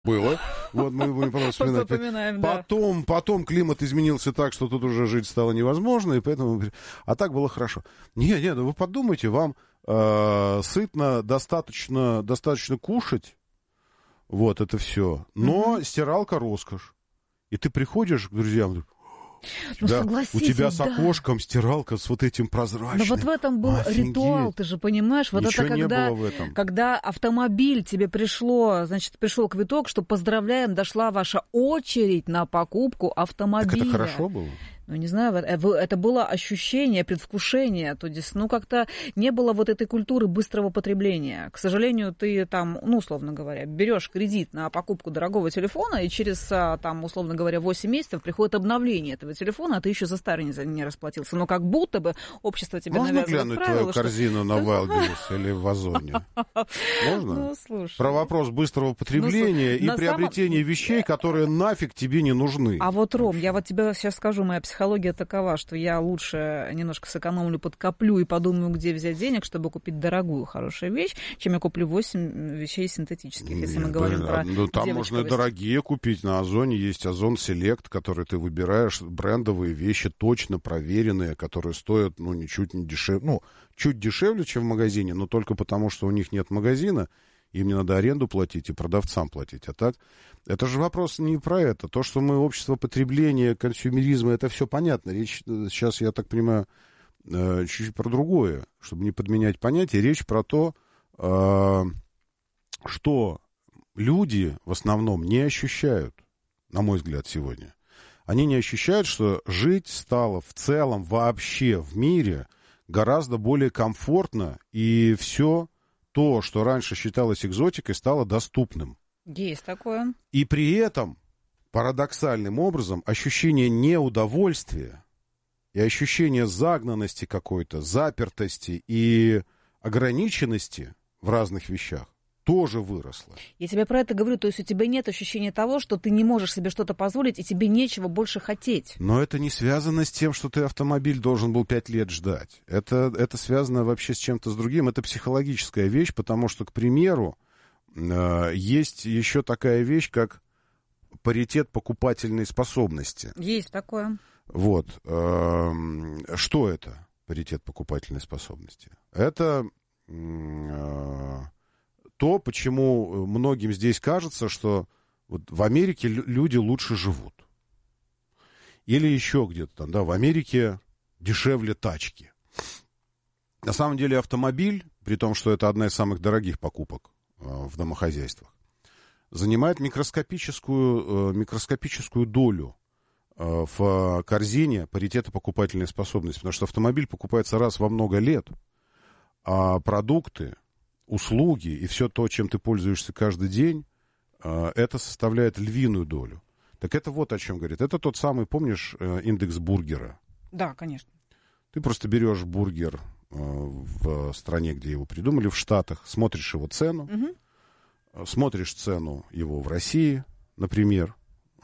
Было. Вот мы просто вспоминаем. Потом климат изменился так, что тут уже жить стало невозможно, и поэтому... А так было хорошо. Не, ну вы подумайте, вам сытно, достаточно кушать, вот это все, но стиралка роскошь. И ты приходишь к друзьям... Ну, у тебя с окошком стиралка с вот этим прозрачным. Но вот в этом был ритуал, ты же понимаешь? Вот ничего это не было в этом. Когда автомобиль тебе пришел квиток, что поздравляем, дошла ваша очередь на покупку автомобиля. Так это хорошо было? Ну, не знаю, это было ощущение, предвкушение, то есть, ну, как-то не было вот этой культуры быстрого потребления. К сожалению, ты там, ну, условно говоря, берешь кредит на покупку дорогого телефона, и через, там, условно говоря, 8 месяцев приходит обновление этого телефона, а ты еще за старый не расплатился. Но как будто бы общество тебе навязывает правила. Можно глянуть твою корзину на Wildberries или в Озоне? Можно? Ну, слушай. Про вопрос быстрого потребления и приобретения вещей, которые нафиг тебе не нужны. А вот, Ром, я вот тебе сейчас скажу, моя психология такова, что я лучше немножко сэкономлю, подкоплю и подумаю, где взять денег, чтобы купить дорогую, хорошую вещь, чем я куплю 8 вещей синтетических, если мы говорим про там можно и дорогие купить. На Озоне есть Озон Селект, который ты выбираешь, брендовые вещи, точно проверенные, которые стоят, ну, ничуть не дешевле, ну, чуть дешевле, чем в магазине, но только потому, что у них нет магазина, им не надо аренду платить и продавцам платить. А так, это же вопрос не про это. То, что мы общество потребления, консюмеризма, это все понятно. Речь сейчас, я так понимаю, чуть-чуть про другое, чтобы не подменять понятие. Речь про то, что люди в основном не ощущают, на мой взгляд, сегодня. Они не ощущают, что жить стало в целом вообще в мире гораздо более комфортно, и все то, что раньше считалось экзотикой, стало доступным. Есть такое. И при этом, парадоксальным образом, ощущение неудовольствия и ощущение загнанности какой-то, запертости и ограниченности в разных вещах тоже выросло. Я тебе про это говорю, то есть у тебя нет ощущения того, что ты не можешь себе что-то позволить, и тебе нечего больше хотеть. Но это не связано с тем, что ты автомобиль должен был 5 лет ждать. Это связано вообще с чем-то с другим. Это психологическая вещь, потому что, к примеру, есть еще такая вещь, как паритет покупательной способности. Есть такое. Вот. Что это, паритет покупательной способности? Это... то, почему многим здесь кажется, что вот в Америке люди лучше живут. Или еще где-то там, да, в Америке дешевле тачки. На самом деле автомобиль, при том, что это одна из самых дорогих покупок в домохозяйствах, занимает микроскопическую долю в корзине паритета покупательной способности. Потому что автомобиль покупается раз во много лет, а продукты, услуги и все то, чем ты пользуешься каждый день, это составляет львиную долю. Так это вот о чем говорит. Это тот самый, помнишь, индекс бургера? Да, конечно. Ты просто берешь бургер в стране, где его придумали, в Штатах, смотришь его цену, смотришь цену его в России, например,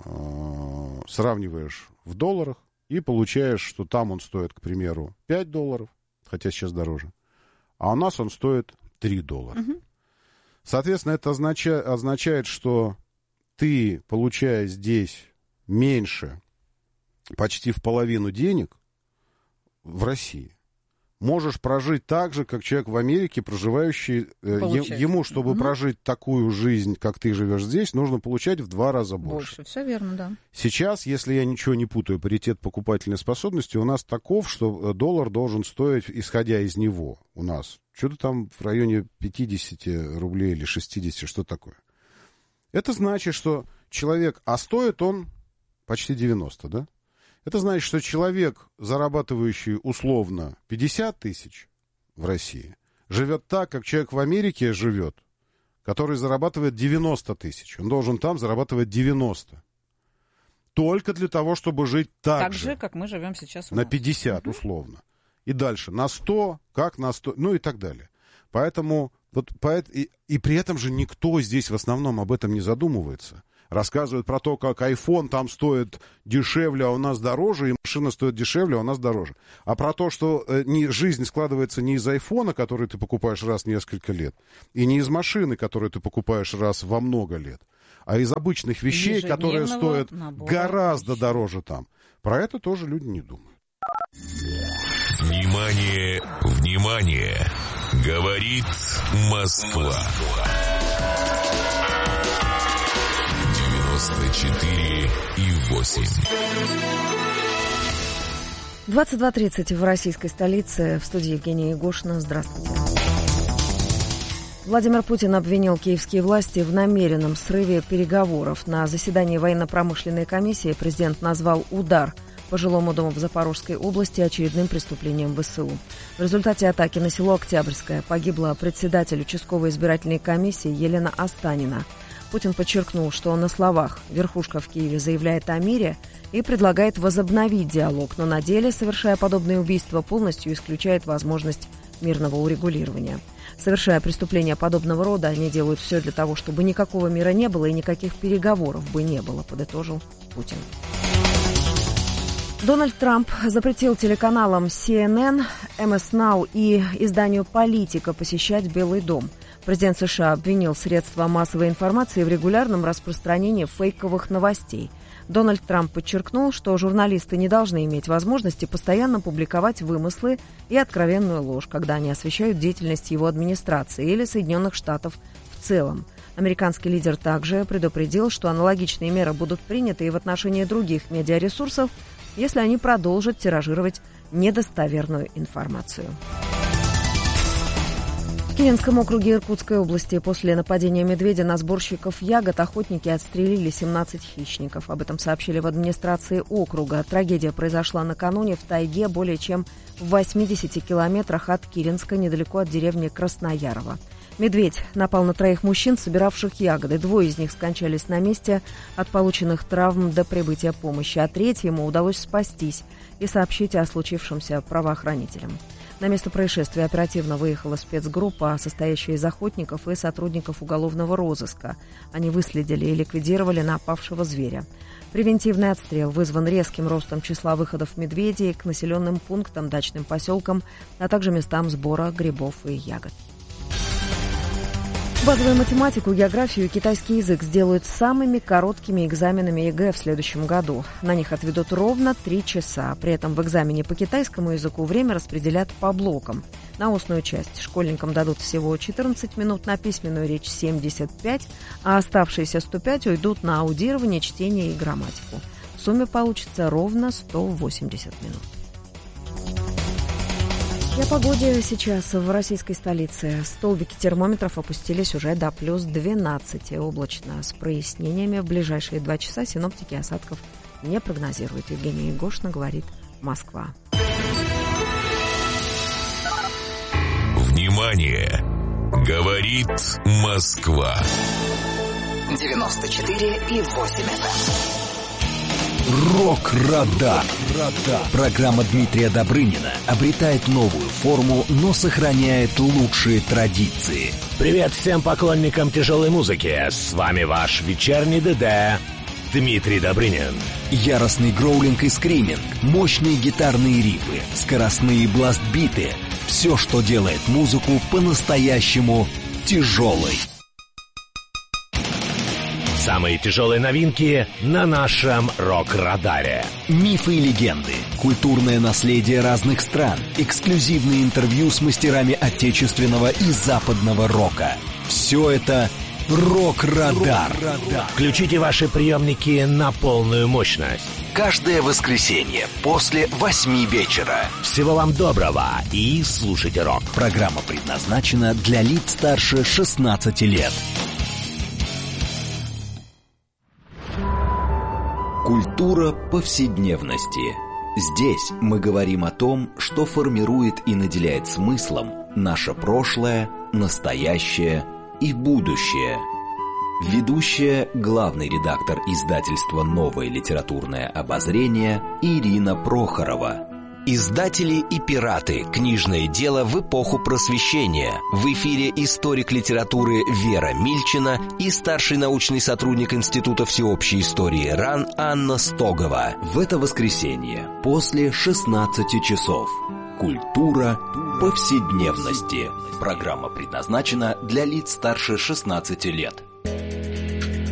сравниваешь в долларах и получаешь, что там он стоит, к примеру, $5, хотя сейчас дороже, а у нас он стоит $3. Соответственно, это означает, что ты, получая здесь меньше, почти в половину денег в России, можешь прожить так же, как человек в Америке, проживающий... ему, чтобы прожить такую жизнь, как ты живешь здесь, нужно получать в 2 раза больше. Все верно, да. Сейчас, если я ничего не путаю, паритет покупательной способности у нас таков, что доллар должен стоить, исходя из него, у нас, что-то там в районе 50 рублей или 60, что такое. Это значит, что человек... А стоит он почти 90, да? Это значит, что человек, зарабатывающий условно 50 тысяч в России, живет так, как человек в Америке живет, который зарабатывает 90 тысяч. Он должен там зарабатывать 90. Только для того, чтобы жить так же, как мы живем сейчас. На 50 условно. И дальше на 100, как на 100, ну и так далее. Поэтому, и при этом же никто здесь в основном об этом не задумывается. Рассказывают про то, как iPhone там стоит дешевле, а у нас дороже, и машина стоит дешевле, а у нас дороже. А про то, что жизнь складывается не из iPhone, который ты покупаешь раз в несколько лет, и не из машины, которую ты покупаешь раз во много лет, а из обычных вещей, которые стоят гораздо дороже там. Про это тоже люди не думают. Внимание, внимание! Говорит Москва. 94,8. 22:30 в российской столице. В студии Евгения Егошина. Здравствуйте. Владимир Путин обвинил киевские власти в намеренном срыве переговоров. На заседании военно-промышленной комиссии президент назвал удар по жилому дому в Запорожской области очередным преступлением ВСУ. В результате атаки на село Октябрьское погибла председатель участковой избирательной комиссии Елена Останина. Путин подчеркнул, что на словах верхушка в Киеве заявляет о мире и предлагает возобновить диалог, но на деле, совершая подобные убийства, полностью исключает возможность мирного урегулирования. Совершая преступления подобного рода, они делают все для того, чтобы никакого мира не было и никаких переговоров бы не было, подытожил Путин. Дональд Трамп запретил телеканалам CNN, MS Now и изданию «Политика» посещать Белый дом. Президент США обвинил средства массовой информации в регулярном распространении фейковых новостей. Дональд Трамп подчеркнул, что журналисты не должны иметь возможности постоянно публиковать вымыслы и откровенную ложь, когда они освещают деятельность его администрации или Соединенных Штатов в целом. Американский лидер также предупредил, что аналогичные меры будут приняты и в отношении других медиаресурсов, если они продолжат тиражировать недостоверную информацию. В Киренском округе Иркутской области после нападения медведя на сборщиков ягод охотники отстрелили 17 хищников. Об этом сообщили в администрации округа. Трагедия произошла накануне в тайге более чем в 80 километрах от Киренска, недалеко от деревни Красноярово. Медведь напал на 3 мужчин, собиравших ягоды. 2 из них скончались на месте от полученных травм до прибытия помощи, а 3-му удалось спастись и сообщить о случившемся правоохранителям. На место происшествия оперативно выехала спецгруппа, состоящая из охотников и сотрудников уголовного розыска. Они выследили и ликвидировали напавшего зверя. Превентивный отстрел вызван резким ростом числа выходов медведей к населенным пунктам, дачным поселкам, а также местам сбора грибов и ягод. Базовую математику, географию и китайский язык сделают самыми короткими экзаменами ЕГЭ в следующем году. На них отведут ровно 3 часа. При этом в экзамене по китайскому языку время распределят по блокам. На устную часть школьникам дадут всего 14 минут, на письменную речь 75, а оставшиеся 105 уйдут на аудирование, чтение и грамматику. В сумме получится ровно 180 минут. И о погоде сейчас в российской столице. Столбики термометров опустились уже до плюс 12. Облачно с прояснениями. В ближайшие 2 часа синоптики осадков не прогнозируют. Евгения Егошина, говорит Москва. Внимание! Говорит Москва. 94,8 FM. Рок-радар. Программа Дмитрия Добрынина обретает новую форму, но сохраняет лучшие традиции. Привет всем поклонникам тяжелой музыки. С вами ваш вечерний ДД Дмитрий Добрынин. Яростный гроулинг и скриминг, мощные гитарные рифы, скоростные бластбиты. Все, что делает музыку по-настоящему тяжелой. Самые тяжелые новинки на нашем рок-радаре. Мифы и легенды, культурное наследие разных стран, эксклюзивные интервью с мастерами отечественного и западного рока. Все это рок-радар. Включите ваши приемники на полную мощность. Каждое воскресенье после 8 вечера. Всего вам доброго и слушайте рок. Программа предназначена для лиц старше 16 лет. Культура повседневности. Здесь мы говорим о том, что формирует и наделяет смыслом наше прошлое, настоящее и будущее. Ведущая, главный редактор издательства «Новое литературное обозрение» Ирина Прохорова. Издатели и пираты. Книжное дело в эпоху Просвещения. В эфире историк литературы Вера Мильчина и старший научный сотрудник Института всеобщей истории РАН Анна Стогова. В это воскресенье после 16 часов. Культура повседневности. Программа предназначена для лиц старше 16 лет.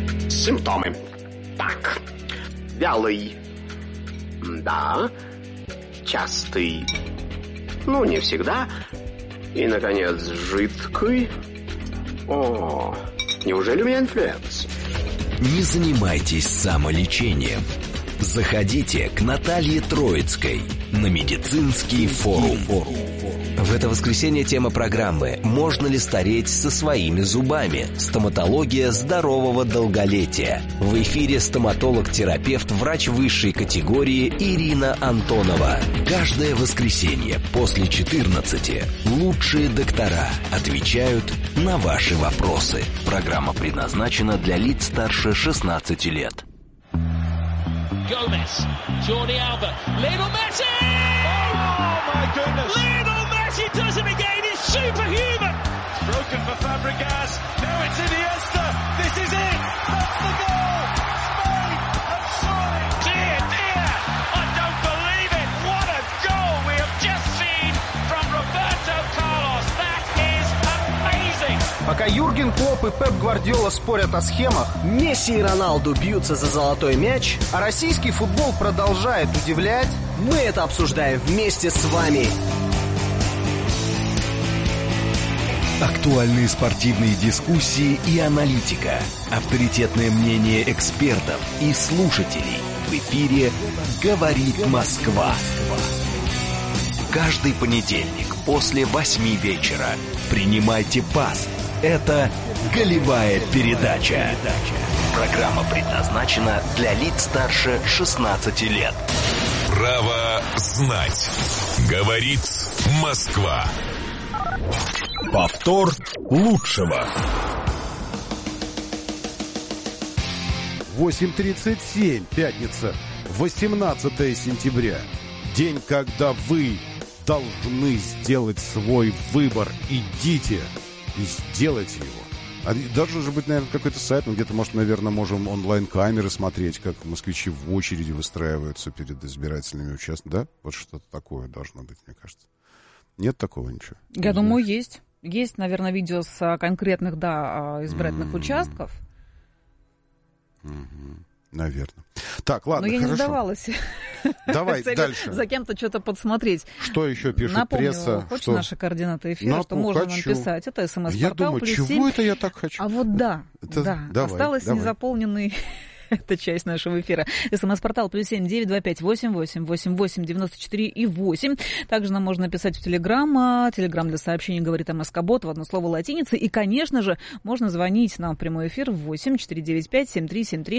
Симптомы. Так, вялый. Да. Частый. Ну, не всегда. И, наконец, жидкий. О, неужели у меня инфлюенс? Не занимайтесь самолечением. Заходите к Наталье Троицкой на медицинский форум. В это воскресенье тема программы «Можно ли стареть со своими зубами? Стоматология здорового долголетия». В эфире стоматолог-терапевт, врач высшей категории Ирина Антонова. Каждое воскресенье после 14 лучшие доктора отвечают на ваши вопросы. Программа предназначена для лиц старше 16 лет. Gomez, Jordi Alba, Lionel Messi! Oh my goodness! Lionel Messi does it again, he's superhuman! It's broken for Fabregas, now it's Iniesta, this is it! That's the goal! Spain have scored! Dear, dear, I don't believe it! What a goal we have just seen from Roberto Carlos! That is amazing! Пока Юрген Клопп и Пеп Гвардиола спорят о схемах, Месси и Роналду бьются за золотой мяч, а российский футбол продолжает удивлять, мы это обсуждаем вместе с вами. Актуальные спортивные дискуссии и аналитика. Авторитетное мнение экспертов и слушателей. В эфире «Говорит Москва». Каждый понедельник после 8 вечера. Принимайте пас. Это «Голевая передача». Программа предназначена для лиц старше 16 лет. Право знать. Говорит Москва. Повтор лучшего. 8:37, пятница, 18 сентября. День, когда вы должны сделать свой выбор. Идите и сделайте его. Должен же быть, наверное, какой-то сайт, где-то, может, наверное, можем онлайн-камеры смотреть, как москвичи в очереди выстраиваются перед избирательными участками. Да? Вот что-то такое должно быть, мне кажется. Нет такого ничего? Я думаю, есть. Есть, наверное, видео с конкретных, избирательных участков. Наверное. Так, ладно, но я хорошо. не сдавалась. Давай дальше. За кем-то что-то подсмотреть. Что еще пишет напомню, пресса? Хочешь наши координаты эфира, что можно нам писать? Это СМС-портал. Я думаю, чего это я так хочу? А вот да. Давай, осталось незаполненный... Это часть нашего эфира. СМС-портал +7 925 88 88 94 и 8. Также нам можно писать в Телеграм. Телеграм для сообщений говорит МСК-бот в одно слово латиница. И, конечно же, можно звонить нам в прямой эфир в 8 495 7373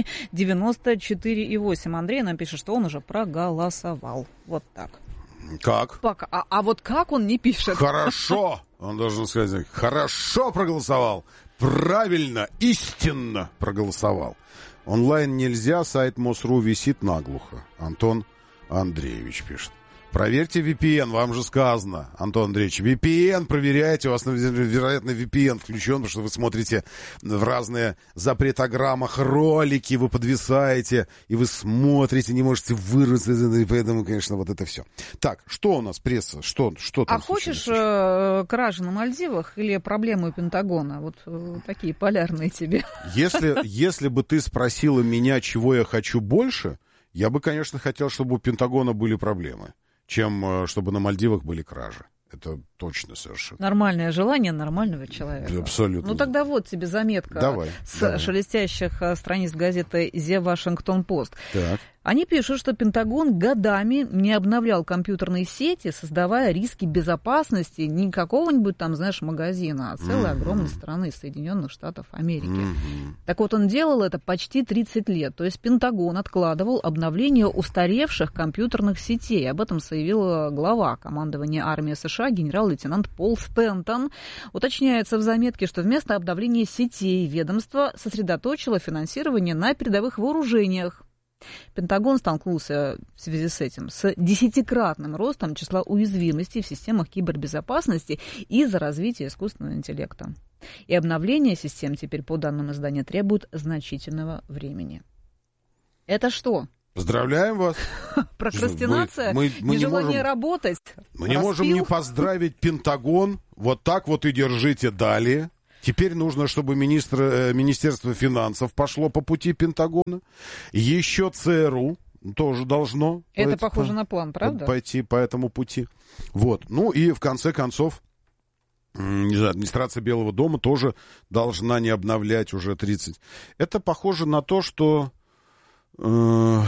94 и 8. Андрей нам пишет, что он уже проголосовал. Вот так. Как? Пока. А вот как он не пишет? Хорошо. Он должен сказать, хорошо проголосовал. Правильно, истинно проголосовал. Онлайн нельзя, сайт МОСРУ висит наглухо. Антон Андреевич пишет. Проверьте VPN, вам же сказано, Антон Андреевич. VPN проверяйте, у вас, вероятно, VPN включен, потому что вы смотрите в разные запретограммах ролики, вы подвисаете, и вы смотрите, не можете вырваться, и поэтому, конечно, вот это все. Так, что у нас, пресса, что там? А хочешь кражи на Мальдивах или проблемы у Пентагона? Вот такие полярные тебе. Если бы ты спросила меня, чего я хочу больше, я бы, конечно, хотел, чтобы у Пентагона были проблемы, чем чтобы на Мальдивах были кражи. Это точно совершенно. Нормальное желание нормального человека. Абсолютно. Ну тогда вот тебе заметка с шелестящих страниц газеты The Washington Post. Так. Они пишут, что Пентагон годами не обновлял компьютерные сети, создавая риски безопасности не какого-нибудь там, знаешь, магазина, а целой огромной страны Соединенных Штатов Америки. Так вот, он делал это почти 30 лет. То есть Пентагон откладывал обновление устаревших компьютерных сетей. Об этом заявила глава командования армии США генерал-лейтенант Пол Стентон. Уточняется в заметке, что вместо обновления сетей ведомство сосредоточило финансирование на передовых вооружениях. Пентагон столкнулся в связи с этим с 10-кратным ростом числа уязвимостей в системах кибербезопасности из-за развития искусственного интеллекта. И обновление систем теперь, по данным издания, требует значительного времени. Это что? Поздравляем вас. Прокрастинация, нежелание работать. Мы не можем не поздравить Пентагон. Вот так вот и держите далее. Теперь нужно, чтобы Министерство финансов пошло по пути Пентагона. Еще ЦРУ тоже должно. Это похоже на план, правда? Пойти по этому пути. Вот. Ну и в конце концов, не знаю, администрация Белого дома тоже должна не обновлять уже 30. Это похоже на то, что... на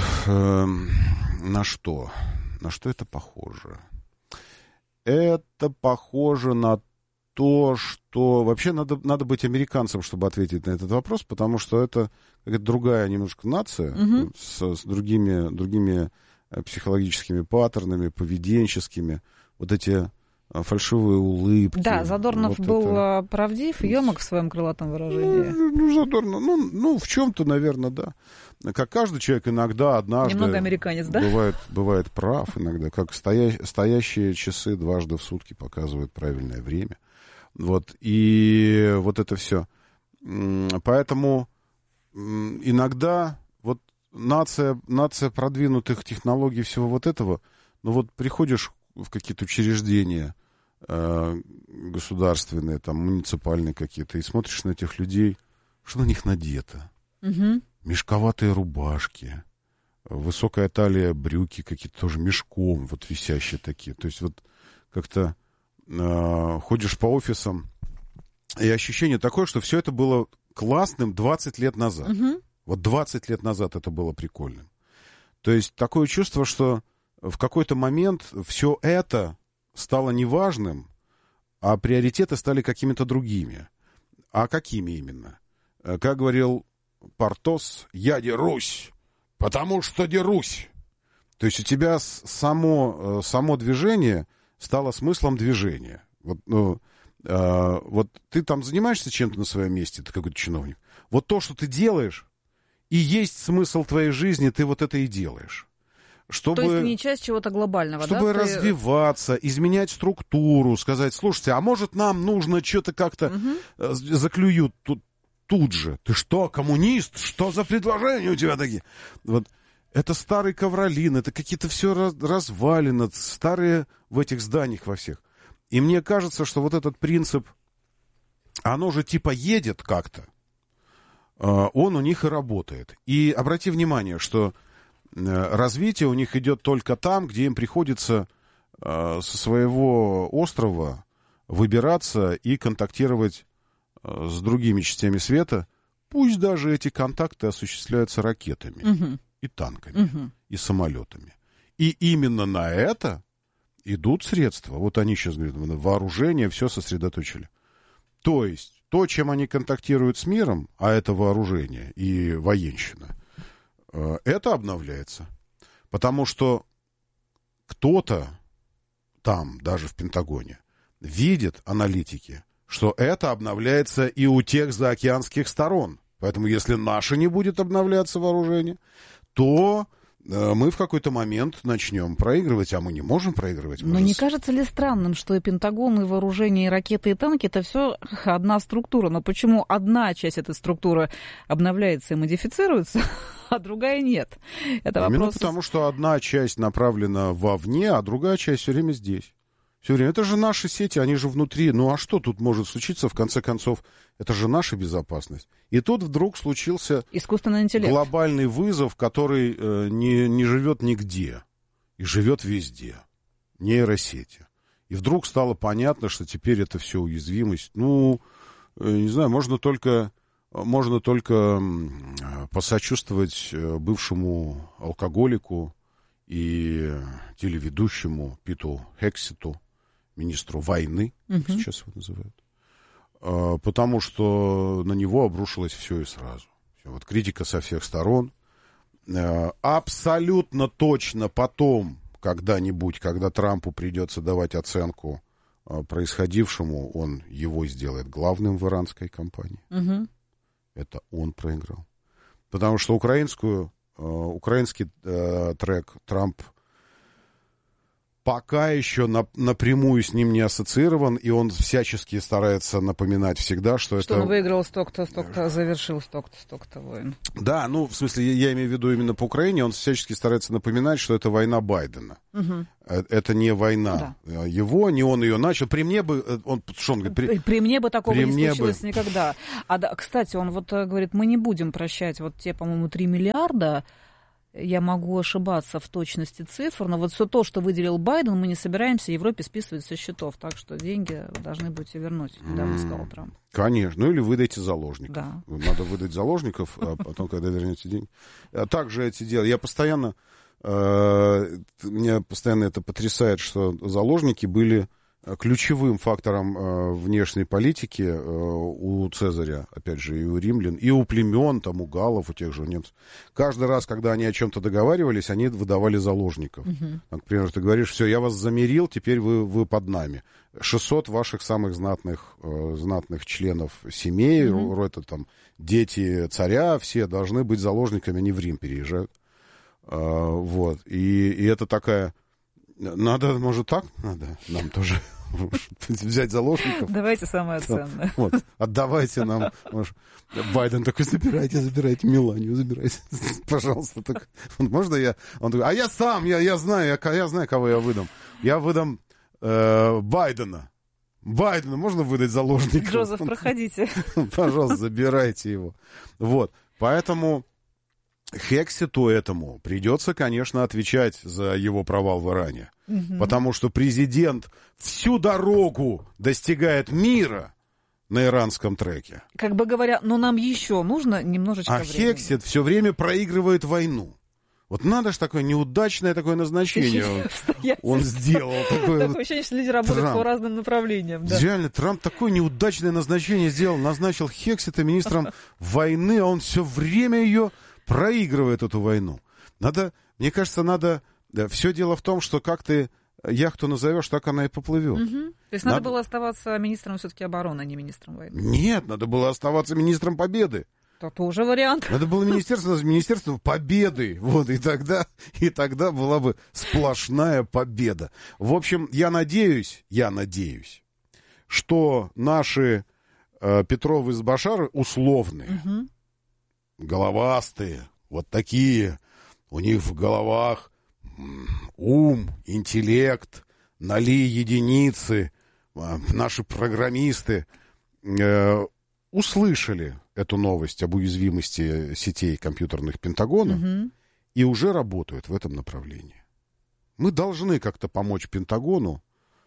что? На что это похоже? Это похоже на то, что... Вообще надо быть американцем, чтобы ответить на этот вопрос, потому что это какая-то другая немножко нация, с другими психологическими паттернами, поведенческими. Вот эти фальшивые улыбки. Да, Задорнов вот был правдив, емок в своем крылатом выражении. Ну, Задорнов, в чем-то, наверное, да. Как каждый человек иногда, однажды... Немного американец, да? Бывает прав иногда, как стоящие часы дважды в сутки показывают правильное время. Вот, и вот это все. Поэтому иногда вот нация продвинутых технологий, всего вот этого, ну вот приходишь в какие-то учреждения государственные, там, муниципальные какие-то, и смотришь на этих людей, что на них надето. Угу. Мешковатые рубашки, высокая талия, брюки какие-то тоже мешком, вот висящие такие. То есть вот как-то ходишь по офисам, и ощущение такое, что все это было классным 20 лет назад. Угу. Вот 20 лет назад это было прикольным. То есть такое чувство, что в какой-то момент все это стало неважным, а приоритеты стали какими-то другими. А какими именно? Как говорил Портос, я дерусь, потому что дерусь. То есть у тебя само движение стало смыслом движения. Вот ты там занимаешься чем-то на своем месте, ты какой-то чиновник. Вот то, что ты делаешь, и есть смысл твоей жизни, ты вот это и делаешь. То есть не часть чего-то глобального, чтобы да? развиваться, изменять структуру, сказать, слушайте, а может нам нужно что-то как-то заклюют тут же. Ты что, коммунист? Что за предложения у тебя такие? Вот. Это старый ковролин, это какие-то все развалины, старые в этих зданиях во всех. И мне кажется, что вот этот принцип, оно же типа едет как-то, он у них и работает. И обрати внимание, что развитие у них идет только там, где им приходится со своего острова выбираться и контактировать с другими частями света. Пусть даже эти контакты осуществляются ракетами и танками, и самолетами. И именно на это идут средства. Вот они сейчас говорят, вооружение, все сосредоточили. То есть, то, чем они контактируют с миром, а это вооружение и военщина, это обновляется. Потому что кто-то там, даже в Пентагоне, видит, аналитики, что это обновляется и у тех заокеанских сторон. Поэтому если наше не будет обновляться вооружение, то мы в какой-то момент начнем проигрывать, а мы не можем проигрывать. Но не кажется ли странным, что и Пентагон, и вооружение, и ракеты, и танки — это все одна структура? Но почему одна часть этой структуры обновляется и модифицируется, а другая нет? Это именно вопрос... потому, что одна часть направлена вовне, а другая часть все время здесь. Все время. Это же наши сети, они же внутри. Ну а что тут может случиться, в конце концов? Это же наша безопасность. И тут вдруг случился искусственный интеллект, глобальный вызов, который не живет нигде и живет везде. Нейросети. И вдруг стало понятно, что теперь это все уязвимость. Ну, не знаю, можно только посочувствовать бывшему алкоголику и телеведущему Питу Хексету, министру войны, как сейчас его называют. Потому что на него обрушилось все и сразу. Вот критика со всех сторон. Абсолютно точно потом, когда-нибудь, когда Трампу придется давать оценку происходившему, он его сделает главным в иранской кампании. Это он проиграл. Потому что украинский трек Трамп пока еще напрямую с ним не ассоциирован, и он всячески старается напоминать всегда, что это... он выиграл столько-то, завершил столько-то войн. Да, ну, в смысле, я имею в виду именно по Украине, он всячески старается напоминать, что это война Байдена. Угу. Это не война его, не он ее начал. При мне бы... Что он говорит? При мне бы такого не случилось никогда. Кстати, он вот говорит, мы не будем прощать вот те, по-моему, 3 миллиарда. Я могу ошибаться в точности цифр, но вот все то, что выделил Байден, мы не собираемся Европе списывать со счетов. Так что деньги должны будете вернуть, недавно сказал Трамп. Конечно, ну или выдайте заложников. Да. Надо выдать заложников, а потом, когда вернете деньги. Также эти дела. Я постоянно... Меня постоянно это потрясает, что заложники были ключевым фактором внешней политики у Цезаря, опять же, и у римлян, и у племен, там, у галлов, у тех же немцев. Каждый раз, когда они о чем-то договаривались, они выдавали заложников. Например, ты говоришь, все, я вас замирил, теперь вы под нами. 600 ваших самых знатных членов семей, это там дети царя, все должны быть заложниками, они в Рим переезжают. Вот. И это такая... Надо, может, так? Надо нам тоже взять заложников. Давайте самое ценное. Вот. Отдавайте нам. Может, Байден такой, забирайте Меланию, забирайте. Пожалуйста. Так. Можно я? Он такой, я сам, я знаю, кого я выдам. Я выдам Байдена. Байдена можно выдать заложников? Джозеф, проходите. Пожалуйста, забирайте его. Вот. Поэтому... Хекситу этому придется, конечно, отвечать за его провал в Иране. Потому что президент всю дорогу достигает мира на иранском треке. Как бы говоря, но нам еще нужно немножечко времени. Хексит все время проигрывает войну. Вот надо же такое неудачное такое назначение он сделал. Такое ощущение, что люди работают по разным направлениям. Реально, Трамп такое неудачное назначение сделал. Назначил Хексита министром войны, а он все время ее... проигрывает эту войну. Мне кажется, все дело в том, что как ты яхту назовешь, так она и поплывет. То есть надо было оставаться министром все-таки обороны, а не министром войны? Нет, надо было оставаться министром победы. Это тоже вариант. Надо было министерство победы. Вот, и тогда была бы сплошная победа. В общем, я надеюсь, что наши Петровы с Башары условные, головастые, вот такие, у них в головах ум, интеллект, 0 единицы, наши программисты услышали эту новость об уязвимости сетей компьютерных Пентагона и уже работают в этом направлении. Мы должны как-то помочь Пентагону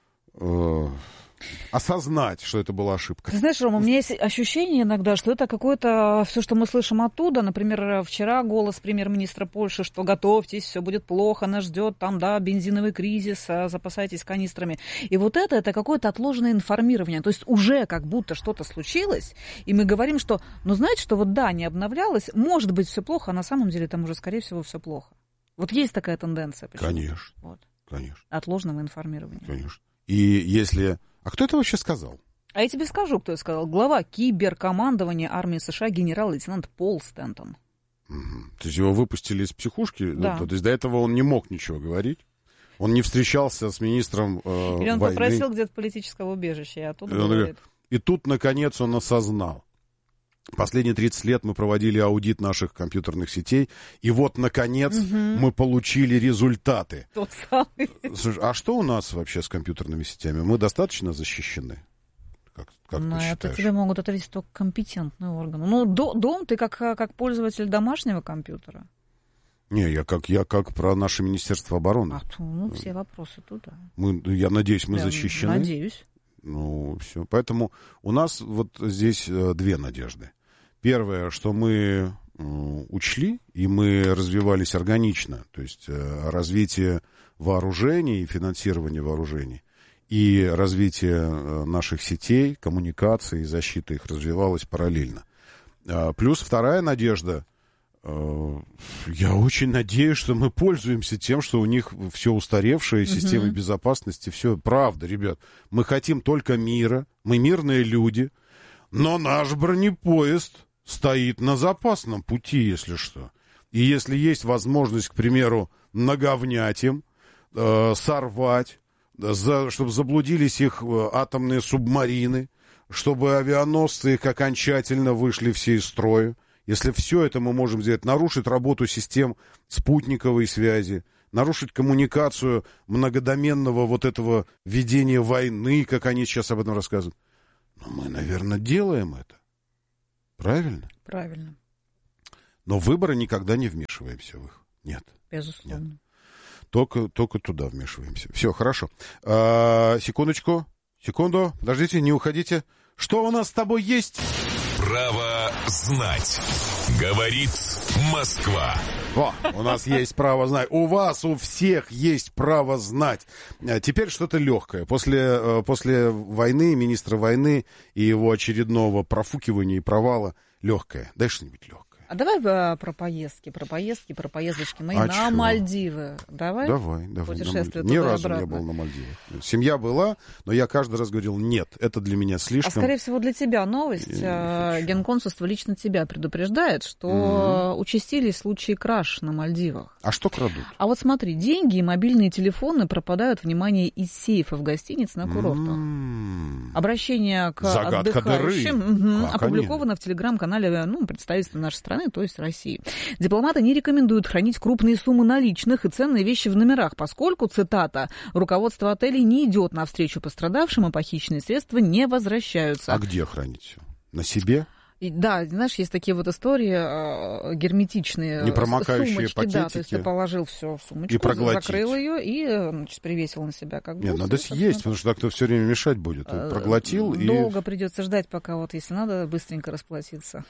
осознать, что это была ошибка. Ты знаешь, Рома, у меня есть ощущение иногда, что это какое-то, все, что мы слышим оттуда, например, вчера голос премьер-министра Польши, что готовьтесь, все будет плохо, нас ждет там, бензиновый кризис, запасайтесь канистрами. И вот это какое-то отложенное информирование. То есть уже как будто что-то случилось, и мы говорим, что, знаете, что не обновлялось, может быть, все плохо, а на самом деле там уже, скорее всего, все плохо. Вот есть такая тенденция. Конечно. Конечно. Отложенного информирования. Конечно. И если... А кто это вообще сказал? А я тебе скажу, кто это сказал. Глава киберкомандования армии США генерал-лейтенант Пол Стентон. То есть его выпустили из психушки? Да. То есть до этого он не мог ничего говорить? Он не встречался с министром Или он войны? Попросил где-то политического убежища, и оттуда говорит. И тут, наконец, он осознал. Последние 30 лет мы проводили аудит наших компьютерных сетей, и вот, наконец, мы получили результаты. Тот самый. Слушай, а что у нас вообще с компьютерными сетями? Мы достаточно защищены? Как ты считаешь? Это тебе могут ответить только компетентные органы. Дом, ты как пользователь домашнего компьютера. Не, я как про наше Министерство обороны. Все вопросы туда. Я надеюсь, мы защищены. Надеюсь. Все. Поэтому у нас вот здесь 2 надежды. Первое, что мы учли, и мы развивались органично, то есть развитие вооружений и финансирование вооружений, и развитие наших сетей, коммуникаций, защита их развивалось параллельно. Плюс вторая надежда. Я очень надеюсь, что мы пользуемся тем, что у них все устаревшее, системы безопасности, все. Правда, ребят, мы хотим только мира, мы мирные люди, но наш бронепоезд стоит на запасном пути, если что. И если есть возможность, к примеру, наговнять им, сорвать, чтобы заблудились их атомные субмарины, чтобы авианосцы их окончательно вышли все из строя. Если все это мы можем сделать, нарушить работу систем спутниковой связи, нарушить коммуникацию многодоменного вот этого ведения войны, как они сейчас об этом рассказывают. Но мы, наверное, делаем это. Правильно? Правильно. Но в выборы никогда не вмешиваемся в их. Нет. Безусловно. Нет. Только туда вмешиваемся. Все, хорошо. Секунду, подождите, не уходите. Что у нас с тобой есть? Право знать. Говорит Москва. О, у нас есть право знать. У вас, у всех есть право знать. Теперь что-то легкое. После войны, министра войны и его очередного профукивания и провала, легкое. Дай что-нибудь легкое. А давай про поездки, про поездочки мои на чего? Мальдивы. Давай. Путешествие Ни туда разу обратно. не был на Мальдивах. Семья была, но я каждый раз говорил, нет, это для меня слишком. А скорее всего для тебя новость. Генконсульство лично тебя предупреждает, что участились случаи краж на Мальдивах. А что крадут? А вот смотри, деньги и мобильные телефоны пропадают, внимание, из сейфов гостиниц на курортах. Обращение к Загадка отдыхающим опубликовано в телеграм-канале представительства нашей страны, то есть России. Дипломаты не рекомендуют хранить крупные суммы наличных и ценные вещи в номерах, поскольку, цитата, руководство отелей не идет навстречу пострадавшим, и похищенные средства не возвращаются. А где хранить все? На себе? Да, знаешь, есть такие вот истории герметичные. Непромокающие сумочки, пакетики. Да, то есть ты положил все в сумочку, и проглотить. Закрыл ее и привесил на себя как бы. Нет, надо съесть, потому что так-то все время мешать будет. Проглотил и... Долго придется ждать, пока вот, если надо, быстренько расплатиться.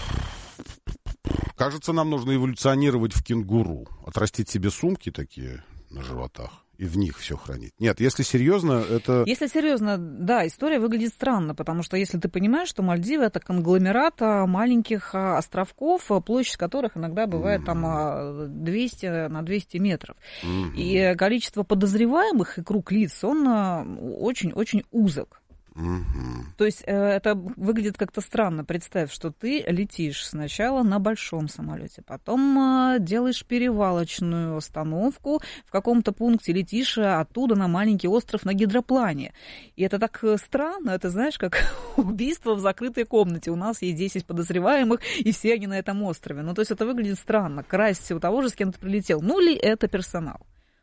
Кажется, нам нужно эволюционировать в кенгуру. Отрастить себе сумки такие на животах и в них все хранить. Нет, если серьезно, это... Если серьезно, да, история выглядит странно, потому что если ты понимаешь, что Мальдивы — это конгломерат маленьких островков, площадь которых иногда бывает там 200 на 200 метров. И количество подозреваемых и круг лиц, он очень-очень узок. То есть это выглядит как-то странно. Представь, что ты летишь сначала на большом самолете, потом делаешь перевалочную остановку в каком-то пункте, летишь оттуда на маленький остров на гидроплане. И это так странно, это знаешь, как убийство в закрытой комнате. У нас есть 10 подозреваемых, и все они на этом острове. Ну, то есть это выглядит странно. Красть у того же, с кем ты прилетел. Ну, ли это персонал?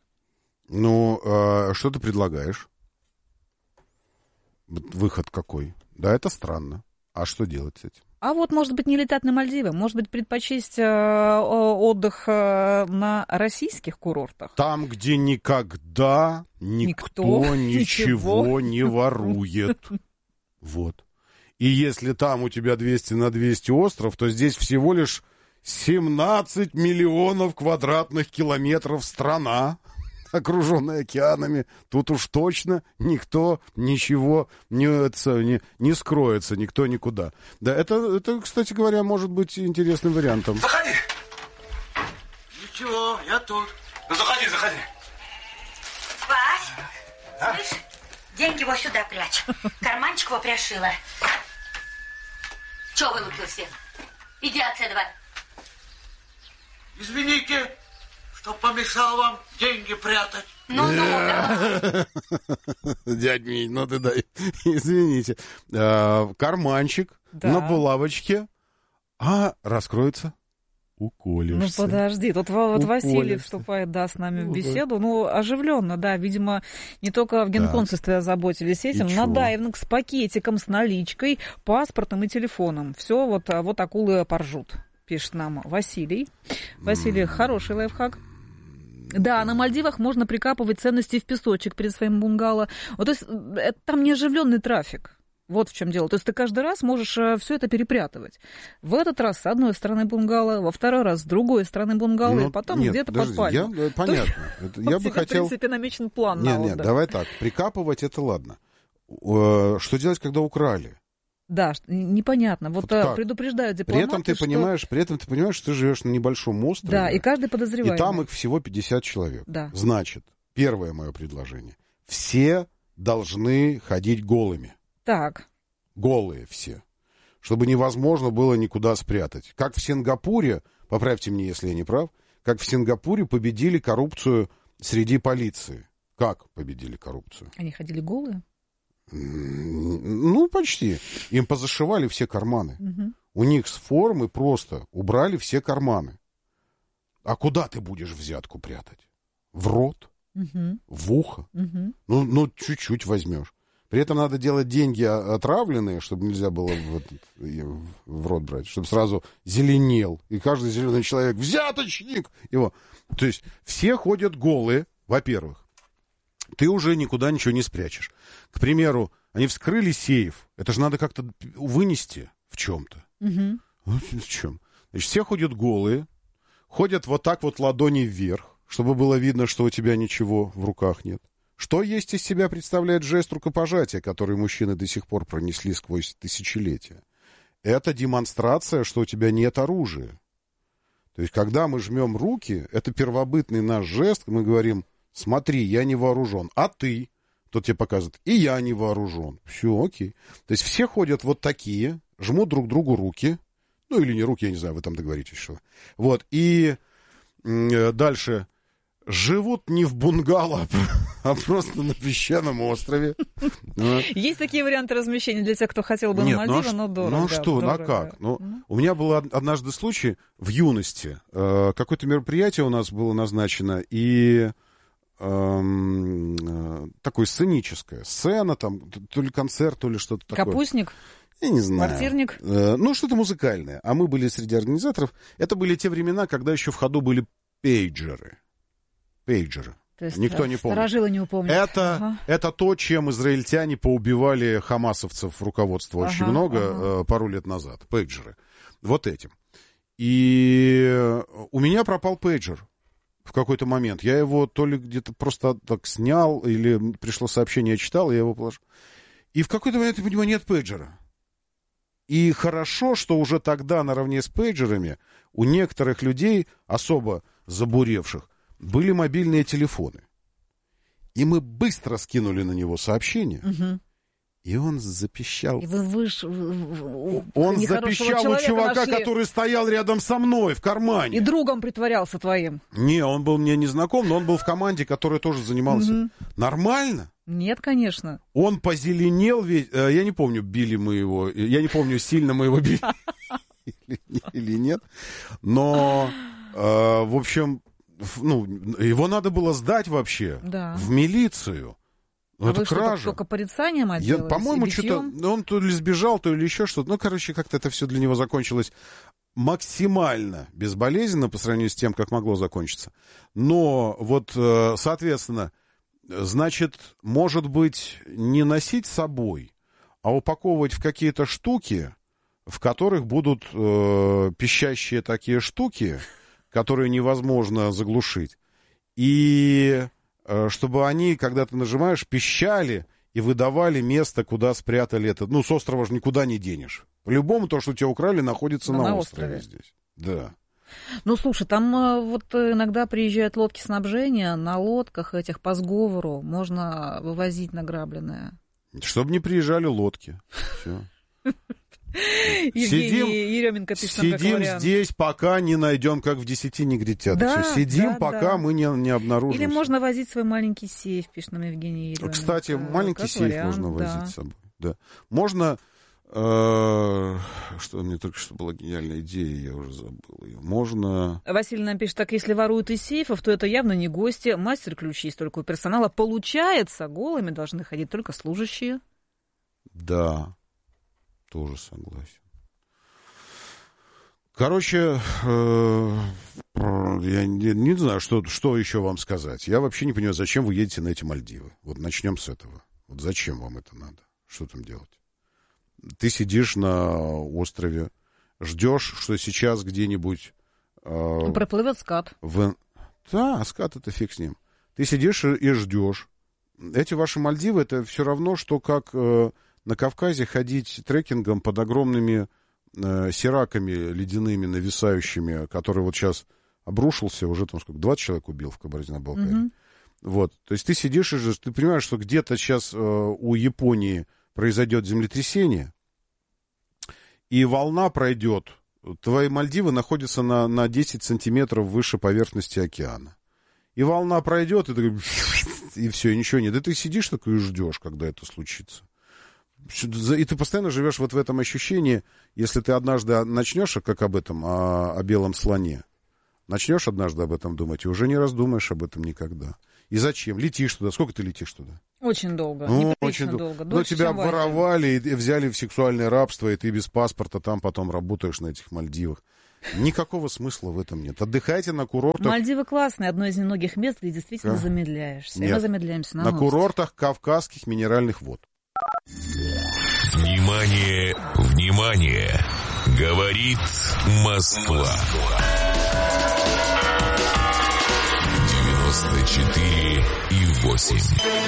Ну, что ты предлагаешь? Выход какой? Да, это странно. А что делать с этим? А вот, может быть, не летать на Мальдивы, может быть, предпочесть отдых на российских курортах. Там, где никогда никто ничего не ворует. Вот. И если там у тебя 200 на 200 остров, то здесь всего лишь 17 миллионов квадратных километров страна, окруженная океанами. Тут уж точно никто ничего не скроется, никто никуда. Да, это, кстати говоря, может быть интересным вариантом. Заходи! Ничего, я тут. Ну, заходи. Вась, слышь, деньги его сюда прячь. Карманчик его пришила. Чего вылупился? Иди отсюда. Извините, что помешал вам деньги прятать. Дядь Мить, ну ты дай. Извините. Карманчик на булавочке. А раскроется? Уколешься. Ну подожди, тут вот Василий вступает, да, с нами в беседу. Ну, оживленно, да, видимо, не только в генконсульстве озаботились этим, но дайвинг с пакетиком, с наличкой, паспортом и телефоном. Все вот акулы поржут, пишет нам Василий. Василий, хороший лайфхак. Да, на Мальдивах можно прикапывать ценности в песочек перед своим бунгало. Вот, то есть там не оживленный трафик. Вот в чем дело. То есть ты каждый раз можешь все это перепрятывать. В этот раз с одной стороны бунгало, во второй раз с другой стороны бунгало, и потом где-то под пальму. Понятно. Я бы хотел... В принципе, намечен план. Нет, давай так. Прикапывать — это ладно. Что делать, когда украли? Да, непонятно. Вот предупреждают дипломаты, при этом ты понимаешь, что ты живешь на небольшом острове. Да, и каждый подозреваемый. И там их всего 50 человек. Да. Значит, первое мое предложение. Все должны ходить голыми. Так. Голые все. Чтобы невозможно было никуда спрятать. Как в Сингапуре, поправьте меня, если я не прав, как в Сингапуре победили коррупцию среди полиции. Как победили коррупцию? Они ходили голые? Ну, почти. Им позашивали все карманы. У них с формы просто убрали все карманы. А куда ты будешь взятку прятать? В рот? В ухо? Ну, чуть-чуть возьмешь. При этом надо делать деньги отравленные, чтобы нельзя было в рот брать, чтобы сразу зеленел. И каждый зеленый человек взяточник его. То есть все ходят голые, во-первых. Ты уже никуда ничего не спрячешь. К примеру, они вскрыли сейф. Это же надо как-то вынести в чем-то. В чем? Значит, все ходят голые, ходят вот так вот ладони вверх, чтобы было видно, что у тебя ничего в руках нет. Что есть из себя представляет жест рукопожатия, который мужчины до сих пор пронесли сквозь тысячелетия? Это демонстрация, что у тебя нет оружия. То есть, когда мы жмем руки, это первобытный наш жест, мы говорим: смотри, я не вооружен, а ты? Тот тебе показывает: и я не вооружен. Все, окей. То есть, все ходят вот такие, жмут друг другу руки, ну или не руки, я не знаю, вы там договоритесь, что. Вот, и дальше... Живут не в бунгало, а просто на песчаном острове. Есть такие варианты размещения для тех, кто хотел бы на Мальдивы, но дорого. Ну что, ну как? У меня был однажды случай в юности. Какое-то мероприятие у нас было назначено, и такое сценическое. Сцена, там, то ли концерт, то ли что-то такое. Капустник? Я не знаю. Квартирник? Ну, что-то музыкальное. А мы были среди организаторов. Это были те времена, когда еще в ходу были пейджеры. Пейджеры. Никто не помнит. Старожилы не упомнят. Это то, чем израильтяне поубивали хамасовцев руководства очень много пару лет назад. Пейджеры. Вот этим. И у меня пропал пейджер в какой-то момент. Я его то ли где-то просто так снял, или пришло сообщение, я читал, и я его положил. И в какой-то момент я понимаю, нет пейджера. И хорошо, что уже тогда наравне с пейджерами у некоторых людей, особо забуревших, были мобильные телефоны. И мы быстро скинули на него сообщение. И он запищал. И он запищал у чувака, который стоял рядом со мной в кармане. И другом притворялся твоим. Не, он был мне незнаком, но он был в команде, которая тоже занималась. Нормально? Нет, конечно. Он позеленел весь. Я не помню, били мы его. Я не помню, сильно мы его били или нет. Но, в общем... Ну, его надо было сдать вообще в милицию. А это вы кража. Что, только порицанием отделались? По-моему, что-то он то ли сбежал, то ли еще что-то. Ну, короче, как-то это все для него закончилось максимально безболезненно по сравнению с тем, как могло закончиться. Но вот, соответственно, значит, может быть, не носить с собой, а упаковывать в какие-то штуки, в которых будут пищащие такие штуки, которые невозможно заглушить. И чтобы они, когда ты нажимаешь, пищали и выдавали место, куда спрятали это. Ну, с острова же никуда не денешь. По-любому то, что у тебя украли, находится на острове здесь. Да. Ну, слушай, там вот иногда приезжают лодки снабжения, на лодках этих по сговору можно вывозить награбленное. Чтобы не приезжали лодки. Все. Сидим здесь, пока не найдем, как в 10 негритят. Да, сидим, пока мы не обнаружим. Или можно возить свой маленький сейф, пишет нам Евгений Еременко. Кстати, маленький сейф можно возить с собой. Да. Можно... Что мне только что была гениальная идея, я уже забыл ее. Можно... Василий нам пишет, так если воруют из сейфов, то это явно не гости. Мастер-ключи есть только у персонала. Получается, голыми должны ходить только служащие. Да. Тоже согласен. Короче, я не знаю, что еще вам сказать. Я вообще не понимаю, зачем вы едете на эти Мальдивы. Вот начнем с этого. Вот зачем вам это надо? Что там делать? Ты сидишь на острове, ждешь, что сейчас где-нибудь... проплывет скат. Да, скат это фиг с ним. Ты сидишь и ждешь. Эти ваши Мальдивы, это все равно, что как... на Кавказе ходить трекингом под огромными сираками ледяными, нависающими, который вот сейчас обрушился, уже там сколько, 20 человек убил в Кабардино-Балкарии. Вот, то есть ты сидишь и ждешь, ты понимаешь, что где-то сейчас у Японии произойдет землетрясение, и волна пройдет. Твои Мальдивы находятся на 10 сантиметров выше поверхности океана. И волна пройдет, и ты... И все, и ничего нет. И ты сидишь такой и ждешь, когда это случится. И ты постоянно живешь вот в этом ощущении, если ты однажды начнешь, как об этом, о белом слоне, начнешь однажды об этом думать, и уже не раздумаешь об этом никогда. И зачем? Летишь туда. Сколько ты летишь туда? Очень долго. Ну, очень долго. Но тебя обворовали и взяли в сексуальное рабство, и ты без паспорта там потом работаешь на этих Мальдивах. Никакого смысла в этом нет. Отдыхайте на курортах. Мальдивы классные, одно из немногих мест, где действительно замедляешься. Нет. И мы замедляемся на курортах Кавказских минеральных вод. Внимание, внимание! Говорит Москва. 94,8.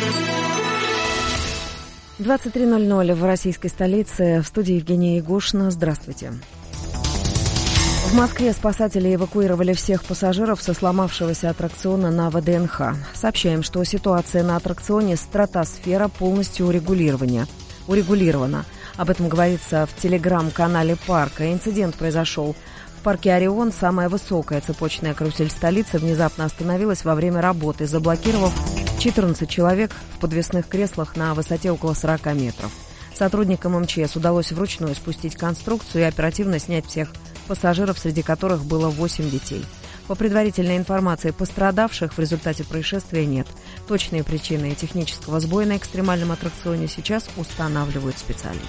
23:00 в российской столице. В студии Евгения Егошина. Здравствуйте. В Москве спасатели эвакуировали всех пассажиров со сломавшегося аттракциона на ВДНХ. Сообщаем, что ситуация на аттракционе «Стратосфера» полностью урегулирована. Об этом говорится в телеграм-канале парка. Инцидент произошел в парке «Орион». Самая высокая цепочная карусель столицы внезапно остановилась во время работы, заблокировав 14 человек в подвесных креслах на высоте около 40 метров. Сотрудникам МЧС удалось вручную спустить конструкцию и оперативно снять всех пассажиров, среди которых было 8 детей. По предварительной информации, пострадавших в результате происшествия нет. Точные причины технического сбоя на экстремальном аттракционе сейчас устанавливают специалисты.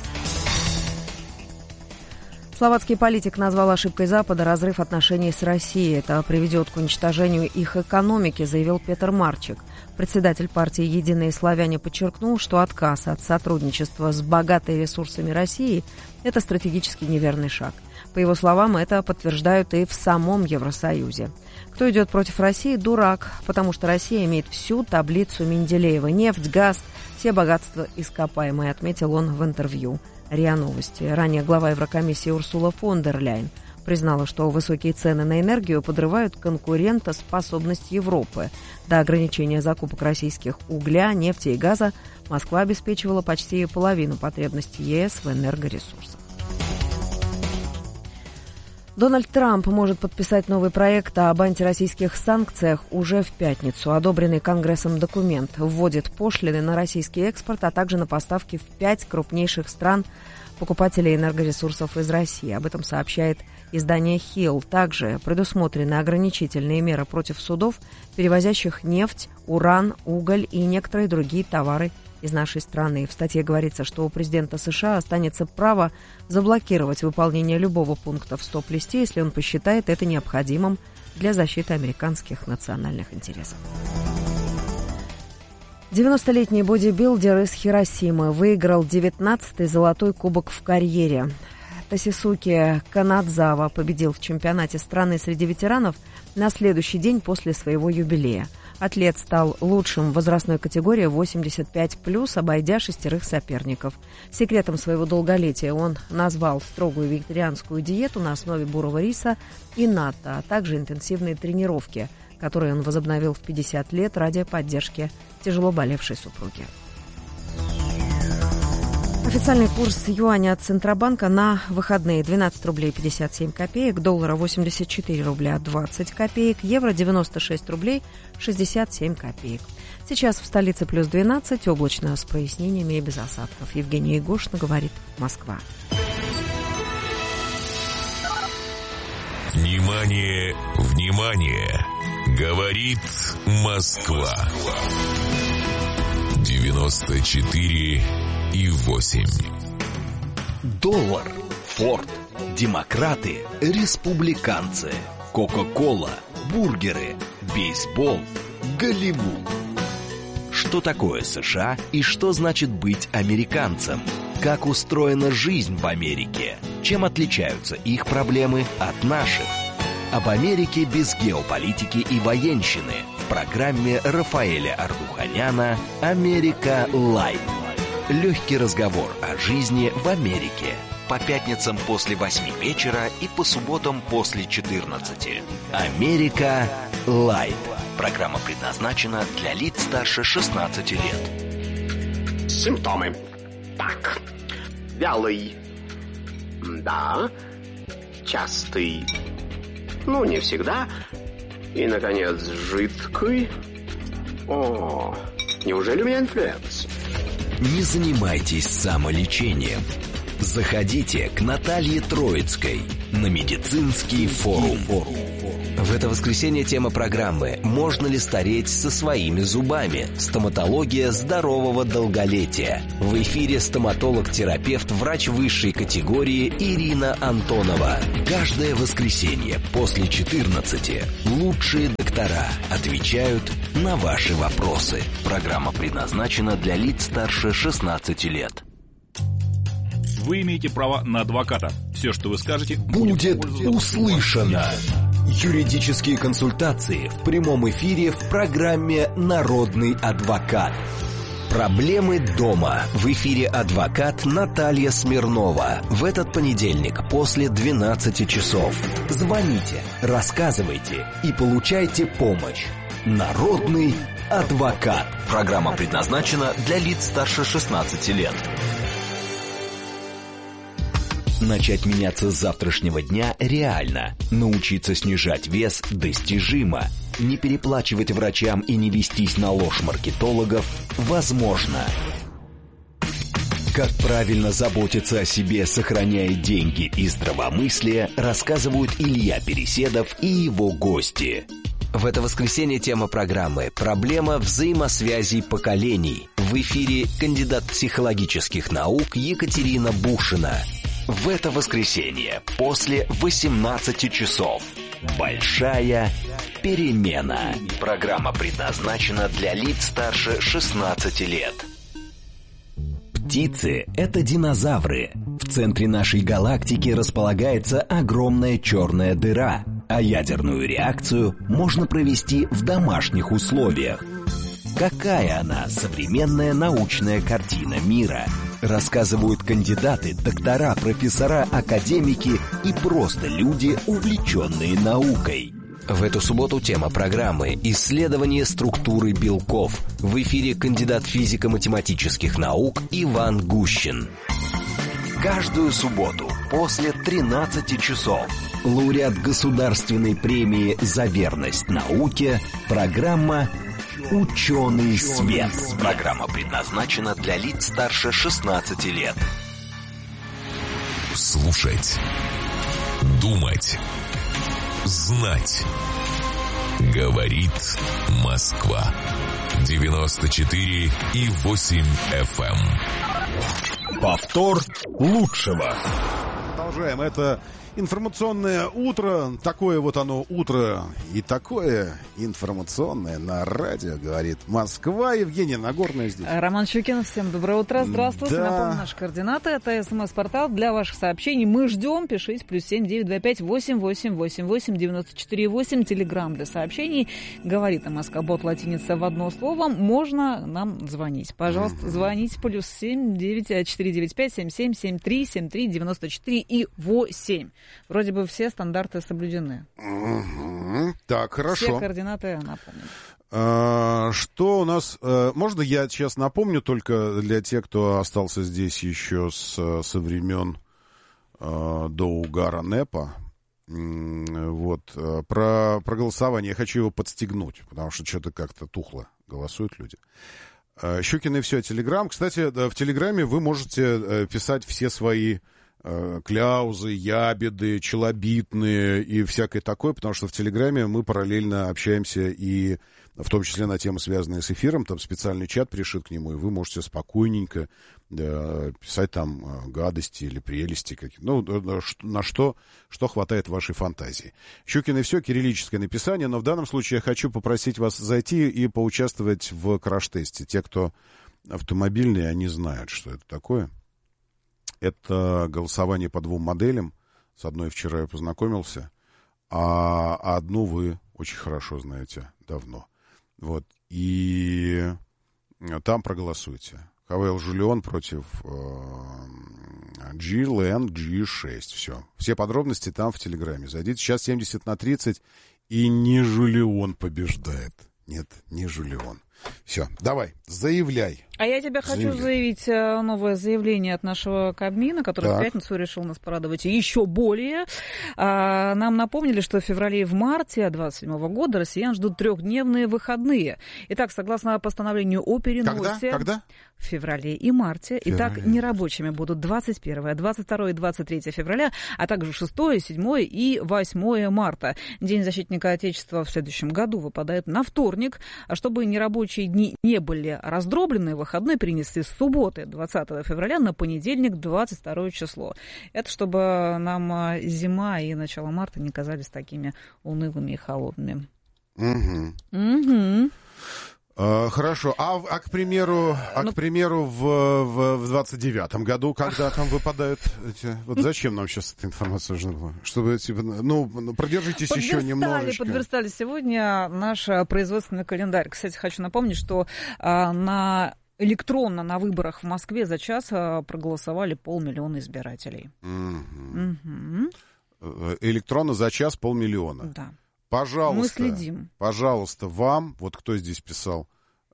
Словацкий политик назвал ошибкой Запада разрыв отношений с Россией. Это приведет к уничтожению их экономики, заявил Петр Марчик. Председатель партии «Единые славяне» подчеркнул, что отказ от сотрудничества с богатой ресурсами России – это стратегически неверный шаг. По его словам, это подтверждают и в самом Евросоюзе. Кто идет против России – дурак, потому что Россия имеет всю таблицу Менделеева – нефть, газ, все богатства ископаемые, отметил он в интервью РИА Новости. Ранее глава Еврокомиссии Урсула фон дер Ляйен признала, что высокие цены на энергию подрывают конкурентоспособность Европы. До ограничения закупок российских угля, нефти и газа Москва обеспечивала почти половину потребностей ЕС в энергоресурсах. Дональд Трамп может подписать новый проект об антироссийских санкциях уже в пятницу. Одобренный Конгрессом документ вводит пошлины на российский экспорт, а также на поставки в 5 крупнейших стран покупателей энергоресурсов из России. Об этом сообщает издание Hill. Также предусмотрены ограничительные меры против судов, перевозящих нефть, уран, уголь и некоторые другие товары из нашей страны. В статье говорится, что у президента США останется право заблокировать выполнение любого пункта в стоп-листе, если он посчитает это необходимым для защиты американских национальных интересов. 90-летний бодибилдер из Хиросимы выиграл 19-й золотой кубок в карьере. Тосисуки Канадзава победил в чемпионате страны среди ветеранов на следующий день после своего юбилея. Атлет стал лучшим в возрастной категории 85+, обойдя 6 соперников. Секретом своего долголетия он назвал строгую вегетарианскую диету на основе бурого риса и натто, а также интенсивные тренировки, которые он возобновил в 50 лет ради поддержки тяжело болевшей супруги. Официальный курс юаня от Центробанка на выходные: 12 рублей 57 копеек, доллара 84 рубля 20 копеек, евро 96 рублей 67 копеек. Сейчас в столице плюс 12, облачно с прояснениями и без осадков. Евгения Егошина, говорит Москва. Внимание, внимание! Говорит Москва. 94,8. Доллар, Форд, демократы, республиканцы, Кока-кола, бургеры, бейсбол, Голливуд. Что такое США и что значит быть американцем? Как устроена жизнь в Америке? Чем отличаются их проблемы от наших? Об Америке без геополитики и военщины в программе Рафаэля Ардуханяна «Америка Лайт». Легкий разговор о жизни в Америке. По пятницам после 8 вечера и по субботам после 14. «Америка Лайт». Программа предназначена для лиц старше 16 лет. Симптомы. Так. Вялый. Да. Частый. Ну, не всегда. И, наконец, жидкий. О, неужели у меня инфлюенс? Не занимайтесь самолечением. Заходите к Наталье Троицкой на медицинский форум. В это воскресенье тема программы «Можно ли стареть со своими зубами? Стоматология здорового долголетия». В эфире стоматолог-терапевт, врач высшей категории Ирина Антонова. Каждое воскресенье после 14 лучшие доктора отвечают на ваши вопросы. Программа предназначена для лиц старше 16 лет. Вы имеете право на адвоката. Все, что вы скажете, будет услышано. Юридические консультации в прямом эфире в программе «Народный адвокат». Проблемы дома. В эфире адвокат Наталья Смирнова. В этот понедельник после 12 часов. Звоните, рассказывайте и получайте помощь. Народный адвокат. Программа предназначена для лиц старше 16 лет. Начать меняться с завтрашнего дня реально. Научиться снижать вес достижимо. Не переплачивать врачам и не вестись на ложь маркетологов возможно. Как правильно заботиться о себе, сохраняя деньги и здравомыслие, рассказывают Илья Переседов и его гости. В это воскресенье тема программы «Проблема взаимосвязей поколений». В эфире кандидат психологических наук Екатерина Бушина. В это воскресенье после 18 часов. Большая перемена. Программа предназначена для лиц старше 16 лет. Птицы – это динозавры. В центре нашей галактики располагается огромная черная дыра, а ядерную реакцию можно провести в домашних условиях. Какая она, современная научная картина мира? Рассказывают кандидаты, доктора, профессора, академики и просто люди, увлеченные наукой. В эту субботу тема программы «Исследование структуры белков». В эфире кандидат физико-математических наук Иван Гущин. Каждую субботу после 13 часов лауреат государственной премии «За верность науке» программа «Ученый свет». Программа предназначена для лиц старше 16 лет. Слушать, думать, знать. Говорит Москва. 94,8 FM. Повтор лучшего. Продолжаем. Это информационное утро. Такое вот оно утро. И такое информационное на радио, говорит Москва. Евгения Нагорная здесь. Роман Щукин. Всем доброе утро. Здравствуйте. Да. Напомню, наши координаты. Это СМС-портал для ваших сообщений. Мы ждем. Пишите. +7 925 8888 94 Телеграм для сообщений. Говорит Москва. Бот латиница в одно слово. Можно нам звонить. Пожалуйста, звоните. +7 495 77 73 73 94 и 8. Вроде бы все стандарты соблюдены. Так, хорошо. Все координаты напомню. Что у нас... Можно я сейчас напомню только для тех, кто остался здесь еще со времен до угара НЭПа. Вот. Про голосование. Я хочу его подстегнуть, потому что что-то как-то тухло голосуют люди. Щукин и все, Телеграм. Кстати, в Телеграме вы можете писать все свои кляузы, ябеды, челобитные и всякое такое, потому что в Телеграме мы параллельно общаемся и в том числе на темы, связанные с эфиром. Там специальный чат пришит к нему, и вы можете спокойненько писать там гадости или прелести какие-то. Ну, на что хватает вашей фантазии. Щукин и все, кириллическое написание, но в данном случае я хочу попросить вас зайти и поучаствовать в краш-тесте. Те, кто автомобильные, они знают, что это такое. Это голосование по двум моделям. С одной вчера я познакомился, а одну вы очень хорошо знаете давно. Вот. И там проголосуйте. Хавейл Жулион против G-Land G6. Все. Все подробности там в Телеграме. Зайдите. Сейчас 70-30, и не Жулион побеждает. Нет, не Жулион. Все, давай, заявляй. А я тебе хочу заявить новое заявление от нашего Кабмина, который в пятницу решил нас порадовать еще более. Нам напомнили, что в феврале и в марте 2027 года россиян ждут 3-дневные выходные. Итак, согласно постановлению о переносе... Когда? В феврале и марте. Итак, нерабочими будут 21, 22 и 23 февраля, а также 6, 7 и 8 марта. День защитника Отечества в следующем году выпадает на вторник. А чтобы нерабочие дни не были раздроблены, выходной перенесли с субботы 20 февраля на понедельник 22 число. Это чтобы нам зима и начало марта не казались такими унылыми и холодными. Хорошо. А к примеру, в 29-м году, когда там выпадают эти... Вот зачем нам сейчас эта информация нужна была? Чтобы, типа, продержитесь еще немножечко. Подверстали сегодня наш производственный календарь. Кстати, хочу напомнить, что электронно на выборах в Москве за час проголосовали 500 000 избирателей. Электронно за час 500 000. Да. Пожалуйста, мы следим. Пожалуйста, вам, вот кто здесь писал,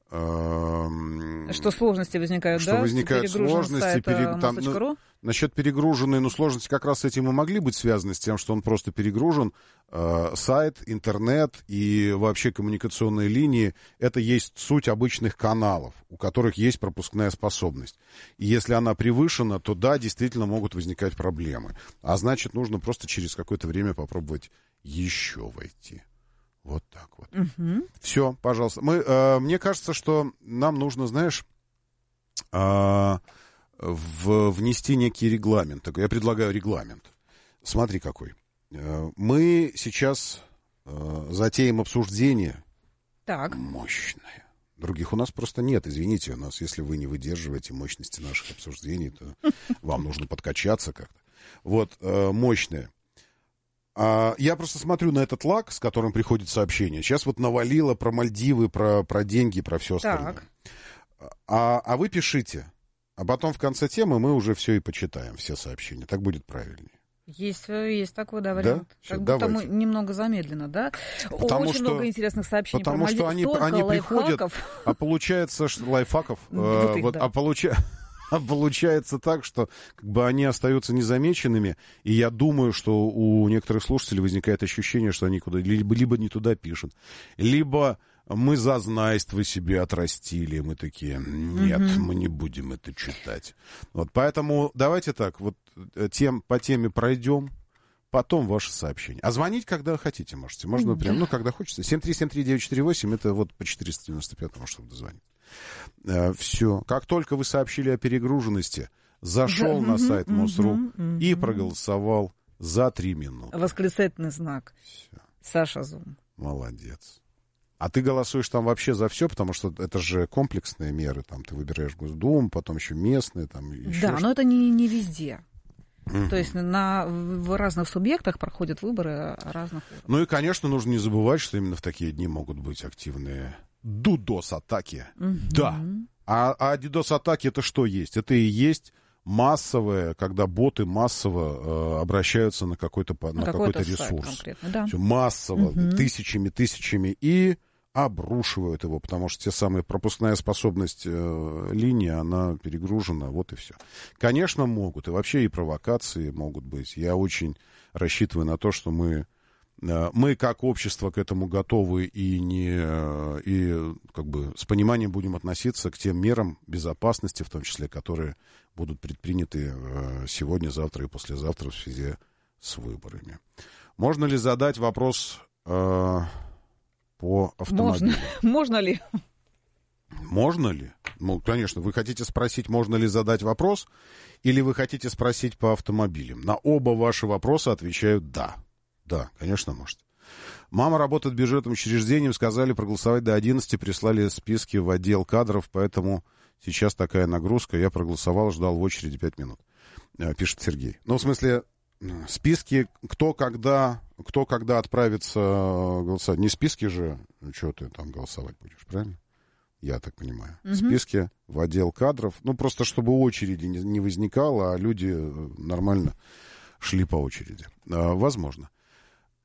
что сложности возникают, что возникают сложности, насчет перегруженной, сложности как раз с этим и могли быть связаны, с тем, что он просто перегружен. Сайт, интернет и вообще коммуникационные линии — это есть суть обычных каналов, у которых есть пропускная способность. И если она превышена, то да, действительно могут возникать проблемы. А значит, нужно просто через какое-то время попробовать еще войти. Вот так вот. Все, пожалуйста. Мне кажется, что нам нужно, знаешь, внести некий регламент. Я предлагаю регламент. Смотри, какой. Мы сейчас затеем обсуждение мощное. Других у нас просто нет. Извините, у нас, если вы не выдерживаете мощности наших обсуждений, то вам нужно подкачаться как-то. Вот, мощное. Я просто смотрю на этот лаг, с которым приходит сообщение. Сейчас вот навалило про Мальдивы, про деньги, про все остальное. А вы пишите. А потом в конце темы мы уже все и почитаем, все сообщения. Так будет правильнее. Есть такой, вариант. Да? Все, как будто давайте. Мы немного замедленно, да? Очень много интересных сообщений про Мальдивы. Потому что они приходят, а получается, что лайфхаков... Получается так, что как бы они остаются незамеченными, и я думаю, что у некоторых слушателей возникает ощущение, что они либо не туда пишут, либо мы зазнайство себе отрастили, мы такие, нет, мы не будем это читать. Вот, поэтому давайте так, вот по теме пройдем, потом ваше сообщение. А звонить, когда хотите, можете. Можно прям, когда хочется. 7373948, это вот по 495, чтобы дозвонить. Все. Как только вы сообщили о перегруженности, зашел на сайт МОСРУ и проголосовал за 3 минуты. Восклицательный знак. Все. Саша Зум. Молодец. А ты голосуешь там вообще за все, потому что это же комплексные меры. Там ты выбираешь Госдуму, потом еще местные. Там еще да, но это не везде. То есть в разных субъектах проходят выборы разных уровней. Ну и, конечно, нужно не забывать, что именно в такие дни могут быть активные DDoS-атаки. Да. А DDoS-атаки это что есть? Это и есть массовое, когда боты массово обращаются на какой-то ресурс. Да. Все массово, тысячами, и обрушивают его, потому что те самые пропускная способность линии, она перегружена, вот и все. Конечно, могут, и вообще и провокации могут быть. Я очень рассчитываю на то, что мы как общество к этому готовы и как бы с пониманием будем относиться к тем мерам безопасности, в том числе, которые будут предприняты сегодня, завтра и послезавтра в связи с выборами. Можно ли задать вопрос по автомобилю? Можно ли? Можно ли? Ну, конечно, вы хотите спросить, можно ли задать вопрос, или вы хотите спросить по автомобилям? На оба ваши вопроса отвечают «да». Да, конечно, может. Мама работает бюджетным учреждением, сказали проголосовать до 11, прислали списки в отдел кадров, поэтому сейчас такая нагрузка. Я проголосовал, ждал в очереди 5 минут, пишет Сергей. Ну, в смысле, списки, кто когда отправится голосовать. Не списки же, что ты там голосовать будешь, правильно? Я так понимаю. Списки в отдел кадров. Ну, просто чтобы очереди не возникало, а люди нормально шли по очереди. Возможно.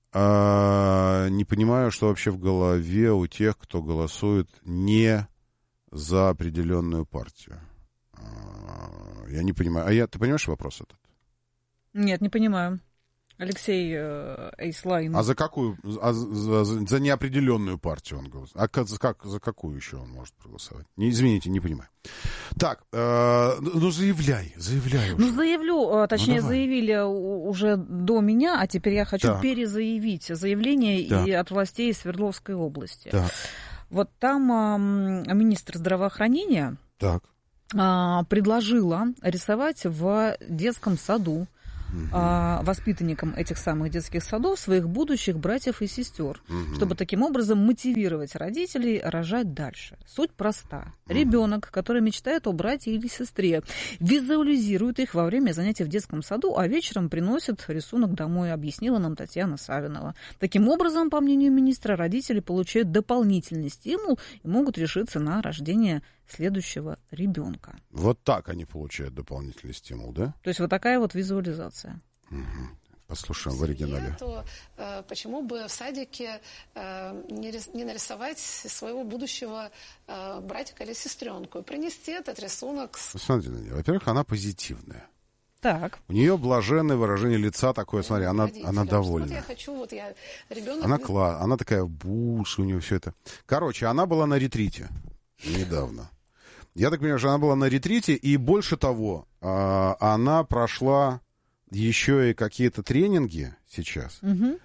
Не понимаю, что вообще в голове у тех, кто голосует не за определенную партию. Я не понимаю. Ты понимаешь вопрос этот? Нет, не понимаю. Алексей Эйслайн. А за какую? За неопределенную партию он голосует. За какую еще он может проголосовать? Извините, не понимаю. Так, заявляй уже. Заявлю, точнее, заявили уже до меня, а теперь я хочу перезаявить заявление и от властей Свердловской области. Так. Вот там министр здравоохранения предложила рисовать в детском саду воспитанникам этих самых детских садов своих будущих братьев и сестер, чтобы таким образом мотивировать родителей рожать дальше. Суть проста. Ребенок, который мечтает о брате или сестре, визуализирует их во время занятий в детском саду, а вечером приносит рисунок домой, объяснила нам Татьяна Савинова. Таким образом, по мнению министра, родители получают дополнительный стимул и могут решиться на рождение следующего ребенка. Вот так они получают дополнительный стимул, да? То есть вот такая вот визуализация. Послушаем в оригинале. То почему бы в садике не нарисовать своего будущего братика или сестренку и принести этот рисунок? Смотри на нее. Во-первых, она позитивная. Так. У нее блаженное выражение лица такое, смотри, она довольна. Вот я хочу, ребенок... Она такая буш, у нее все это. Короче, она была на ретрите недавно. Я так понимаю, что она была на ретрите, и больше того, она прошла еще и какие-то тренинги сейчас,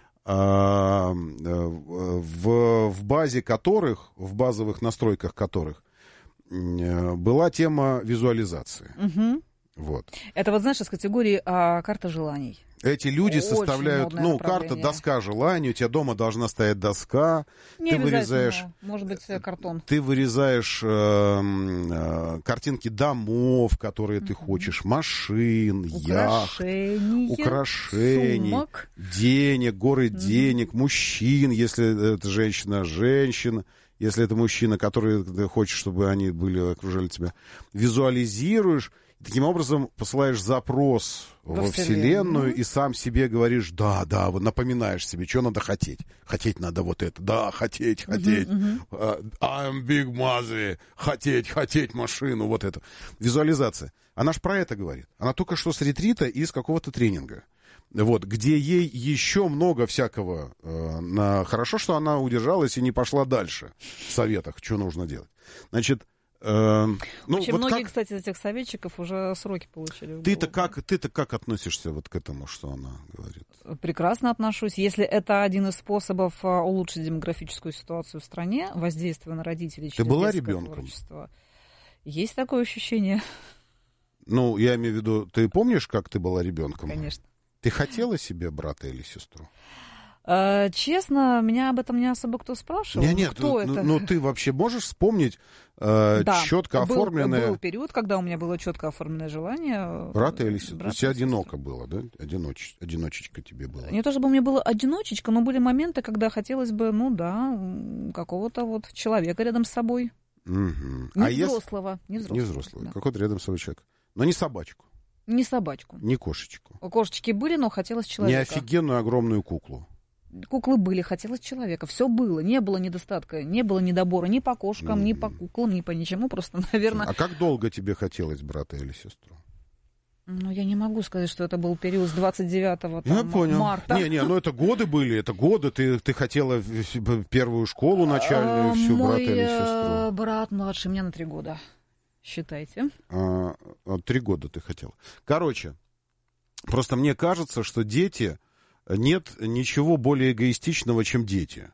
в базе которых, в базовых настройках которых была тема визуализации. Вот. Это вот, знаешь, из категории карта желаний. Эти люди составляют, карта, доска желаний, у тебя дома должна стоять доска, не ты вырезаешь... Может быть, картон. Ты вырезаешь картинки домов, которые ты хочешь, машин, яхт, украшений, сумок, денег, горы денег, мужчин, если это женщина, если это мужчина, который ты хочешь, чтобы они окружали тебя. Визуализируешь. Таким образом, посылаешь запрос во Вселенную и сам себе говоришь, да, вот напоминаешь себе, что надо хотеть. Хотеть надо вот это, да, хотеть. I'm big mother, хотеть машину, вот это. Визуализация. Она ж про это говорит. Она только что с ретрита и с какого-то тренинга. Вот, где ей еще много всякого. Хорошо, что она удержалась и не пошла дальше в советах, что нужно делать. Значит, очень многие, кстати, из этих советчиков уже сроки получили. Ты-то как относишься вот к этому, что она говорит? Прекрасно отношусь. Если это один из способов улучшить демографическую ситуацию в стране, воздействие на родителей через детское творчество. Ты была ребенком? Есть такое ощущение. Я имею в виду, ты помнишь, как ты была ребенком? Конечно. Ты хотела себе брата или сестру? Честно, меня об этом не особо кто спрашивал. Нет, но ты вообще можешь вспомнить четко оформленное... Был период, когда у меня было четко оформленное желание. Брата или сестру? Тебе одиноко было, да? Одиночечка тебе было. Не то чтобы мне было одиночечка, но были моменты, когда хотелось бы, какого-то вот человека рядом с собой. Не взрослого. Не взрослого. Да. Какой-то рядом с собой человек. Но не собачку. Не собачку. Не кошечку. Кошечки были, но хотелось человека. Не офигенную огромную куклу. Куклы были, хотелось человека. Все было, не было недостатка, не было недобора ни по кошкам, ни по куклам, ни по ничему. Просто, наверное... А как долго тебе хотелось брата или сестру? Я не могу сказать, что это был период с 29 марта. Это годы были, Ты хотела первую школу начальную, всю брата или сестру? Мой брат младше меня на 3 года. Считайте. 3 года ты хотела. Короче, просто мне кажется, что дети... Нет ничего более эгоистичного, чем дети.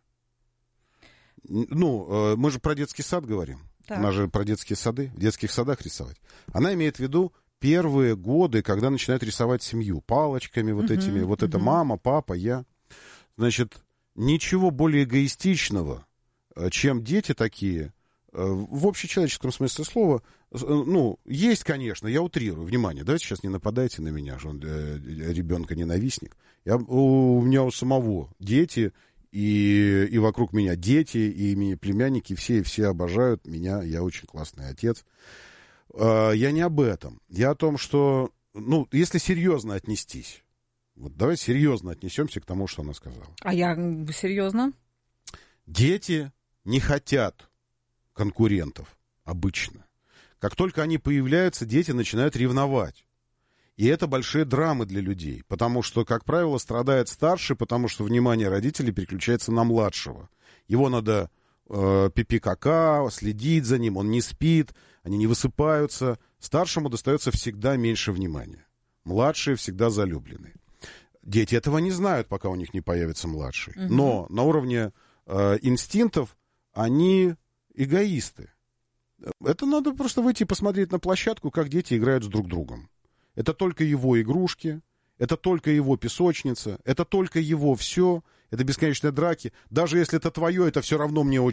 Мы же про детский сад говорим. Так. Она же про детские сады, в детских садах рисовать. Она имеет в виду первые годы, когда начинают рисовать семью. Палочками вот этими. Вот это мама, папа, я. Значит, ничего более эгоистичного, чем дети такие, в общечеловеческом смысле слова, есть, конечно, я утрирую, внимание, давайте сейчас не нападайте на меня, что он ребенка-ненавистник. У меня у самого дети, и вокруг меня дети, и племянники, все обожают меня, я очень классный отец. Я не об этом. Я о том, что, если серьезно отнестись, Вот давай серьезно отнесемся к тому, что она сказала. А я серьезно? Дети не хотят конкурентов обычно. Как только они появляются, дети начинают ревновать. И это большие драмы для людей, потому что, как правило, страдает старший, потому что внимание родителей переключается на младшего. Его надо пипи-кака, следить за ним, он не спит, они не высыпаются. Старшему достается всегда меньше внимания. Младшие всегда залюблены. Дети этого не знают, пока у них не появится младший. Угу. Но на уровне инстинктов они эгоисты. Это надо просто выйти и посмотреть на площадку, как дети играют с друг другом. Это только его игрушки, это только его песочница, это только его все, это бесконечные драки. Даже если это твое, это все равно мне очень